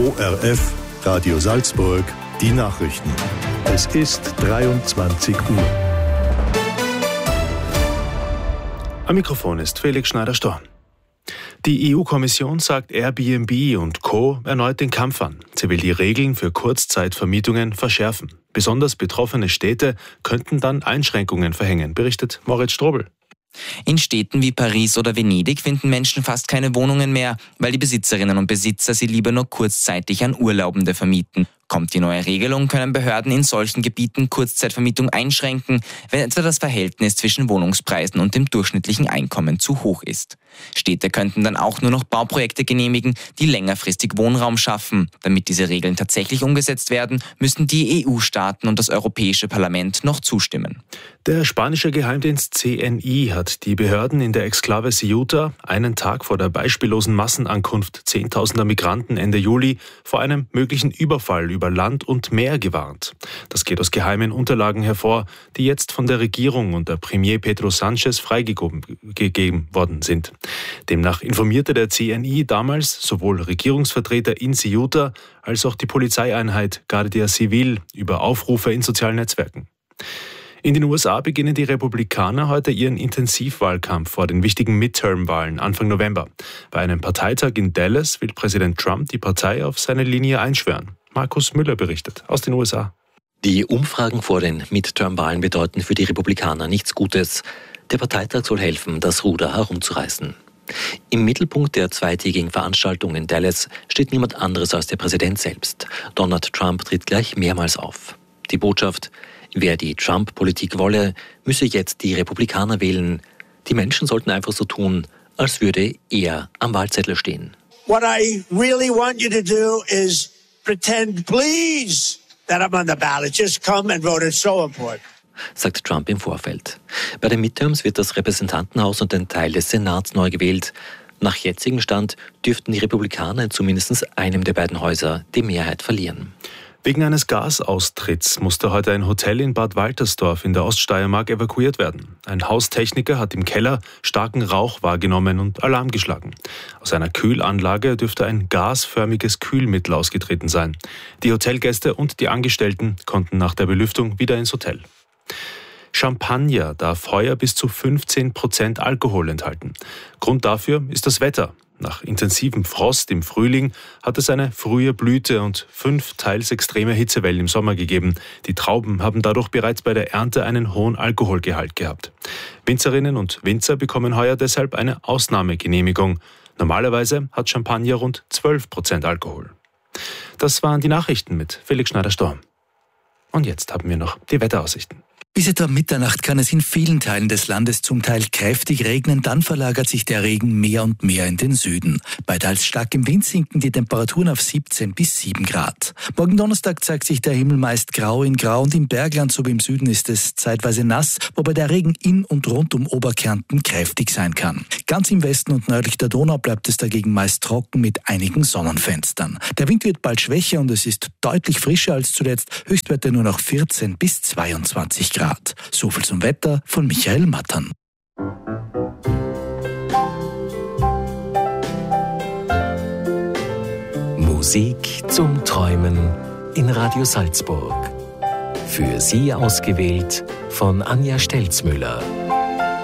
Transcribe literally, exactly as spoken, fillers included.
O R F, Radio Salzburg, die Nachrichten. Es ist dreiundzwanzig Uhr. Am Mikrofon ist Felix Schneider-Storn. Die E U-Kommission sagt Airbnb und Co. erneut den Kampf an. Sie will die Regeln für Kurzzeitvermietungen verschärfen. Besonders betroffene Städte könnten dann Einschränkungen verhängen, berichtet Moritz Strobel. In Städten wie Paris oder Venedig finden Menschen fast keine Wohnungen mehr, weil die Besitzerinnen und Besitzer sie lieber nur kurzzeitig an Urlaubende vermieten. Kommt die neue Regelung, können Behörden in solchen Gebieten Kurzzeitvermietung einschränken, wenn etwa das Verhältnis zwischen Wohnungspreisen und dem durchschnittlichen Einkommen zu hoch ist. Städte könnten dann auch nur noch Bauprojekte genehmigen, die längerfristig Wohnraum schaffen. Damit diese Regeln tatsächlich umgesetzt werden, müssen die E U-Staaten und das Europäische Parlament noch zustimmen. Der spanische Geheimdienst C N I hat die Behörden in der Exklave Ceuta einen Tag vor der beispiellosen Massenankunft zehntausender Migranten Ende Juli vor einem möglichen Überfall über Land und Meer gewarnt. Das geht aus geheimen Unterlagen hervor, die jetzt von der Regierung unter Premier Pedro Sánchez freigegeben worden sind. Demnach informierte der C N I damals sowohl Regierungsvertreter in Ceuta als auch die Polizeieinheit Guardia Civil über Aufrufe in sozialen Netzwerken. In den U S A beginnen die Republikaner heute ihren Intensivwahlkampf vor den wichtigen Midterm-Wahlen Anfang November. Bei einem Parteitag in Dallas will Präsident Trump die Partei auf seine Linie einschwören. Markus Müller berichtet aus den U S A. Die Umfragen vor den Midterm-Wahlen bedeuten für die Republikaner nichts Gutes. Der Parteitag soll helfen, das Ruder herumzureißen. Im Mittelpunkt der zweitägigen Veranstaltung in Dallas steht niemand anderes als der Präsident selbst. Donald Trump tritt gleich mehrmals auf. Die Botschaft: Wer die Trump-Politik wolle, müsse jetzt die Republikaner wählen. Die Menschen sollten einfach so tun, als würde er am Wahlzettel stehen. What I really want you to do is pretend, please, that I'm on the ballot. Just come and vote. It's so important. Sagt Trump im Vorfeld. Bei den Midterms wird das Repräsentantenhaus und ein Teil des Senats neu gewählt. Nach jetzigem Stand dürften die Republikaner in zumindest einem der beiden Häuser die Mehrheit verlieren. Wegen eines Gasaustritts musste heute ein Hotel in Bad Waltersdorf in der Oststeiermark evakuiert werden. Ein Haustechniker hat im Keller starken Rauch wahrgenommen und Alarm geschlagen. Aus einer Kühlanlage dürfte ein gasförmiges Kühlmittel ausgetreten sein. Die Hotelgäste und die Angestellten konnten nach der Belüftung wieder ins Hotel. Champagner darf heuer bis zu fünfzehn Prozent Alkohol enthalten. Grund dafür ist das Wetter. Nach intensivem Frost im Frühling hat es eine frühe Blüte und fünf teils extreme Hitzewellen im Sommer gegeben. Die Trauben haben dadurch bereits bei der Ernte einen hohen Alkoholgehalt gehabt. Winzerinnen und Winzer bekommen heuer deshalb eine Ausnahmegenehmigung. Normalerweise hat Champagner rund zwölf Prozent Alkohol. Das waren die Nachrichten mit Felix Schneider-Storm. Und jetzt haben wir noch die Wetteraussichten. Bis etwa Mitternacht kann es in vielen Teilen des Landes zum Teil kräftig regnen, dann verlagert sich der Regen mehr und mehr in den Süden. Bei teils starkem Wind sinken die Temperaturen auf siebzehn bis sieben Grad. Morgen Donnerstag zeigt sich der Himmel meist grau in grau und im Bergland sowie im Süden ist es zeitweise nass, wobei der Regen in und rund um Oberkärnten kräftig sein kann. Ganz im Westen und nördlich der Donau bleibt es dagegen meist trocken mit einigen Sonnenfenstern. Der Wind wird bald schwächer und es ist deutlich frischer als zuletzt, Höchstwerte nur noch vierzehn bis zweiundzwanzig Grad. So viel zum Wetter von Michael Mattern. Musik zum Träumen in Radio Salzburg. Für Sie ausgewählt von Anja Stelzmüller.